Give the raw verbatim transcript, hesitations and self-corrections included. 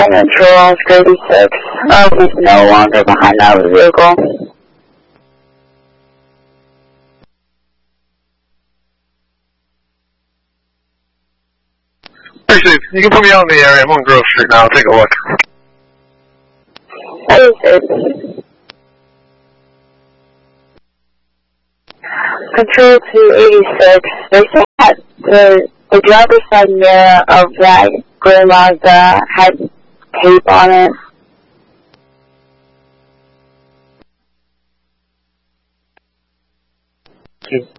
Control thirty-six. Uh, he's no longer behind that vehicle. Actually, you can put me out in the area. I'm on Grove Street now. I'll take a look. thirty-six. Control two eighty-six. They said that the, the driver's side mirror of that gray Mazda had tape on it. Okay.